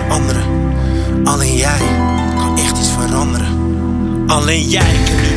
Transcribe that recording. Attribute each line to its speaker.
Speaker 1: anderen. Alleen jij kan echt iets veranderen. Alleen jij kan nu